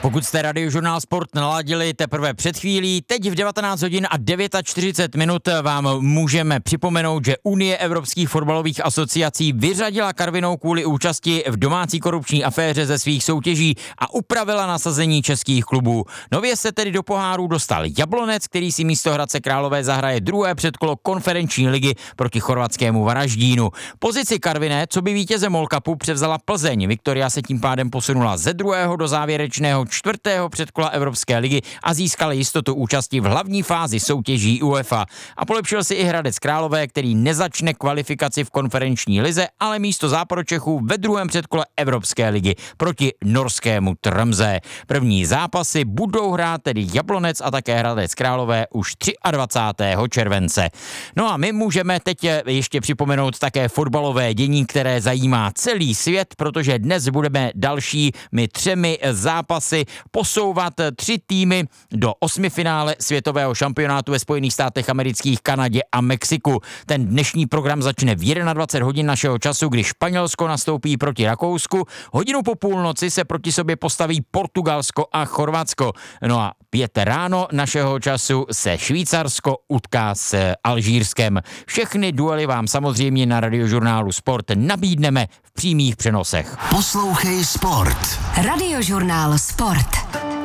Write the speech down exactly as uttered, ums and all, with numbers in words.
Pokud jste Radiožurnál Sport naladili teprve před chvílí, teď v devatenáct hodin a čtyřicet devět minut vám můžeme připomenout, že Unie evropských fotbalových asociací vyřadila Karvinou kvůli účasti v domácí korupční aféře ze svých soutěží a upravila nasazení českých klubů. Nově se tedy do poháru dostal Jablonec, který si místo Hradce Králové zahraje druhé předkolo konferenční ligy proti chorvatskému Varaždínu. Pozici Karviné, co by vítěze MOL Cupu, převzala Plzeň. Viktoria se tím pádem posunula ze druhého do závěrečného čtvrtého předkola Evropské ligy a získal jistotu účasti v hlavní fázi soutěží UEFA. A polepšil si i Hradec Králové, který nezačne kvalifikaci v konferenční lize, ale místo Záporočechů ve druhém předkole Evropské ligy proti norskému Trmze. První zápasy budou hrát tedy Jablonec a také Hradec Králové už dvacátého třetího července. No a my můžeme teď ještě připomenout také fotbalové dění, které zajímá celý svět, protože dnes budeme dalšími třemi zápasy posouvat tři týmy do osmifinále světového šampionátu ve Spojených státech amerických, Kanadě a Mexiku. Ten dnešní program začne v dvacet jedna hodin našeho času, kdy Španělsko nastoupí proti Rakousku. Hodinu po půlnoci se proti sobě postaví Portugalsko a Chorvatsko. No a pět ráno našeho času se Švýcarsko utká s Alžírskem. Všechny duely vám samozřejmě na Radiožurnálu Sport nabídneme v přímých přenosech. Poslouchej Sport. Radiožurnál Sport.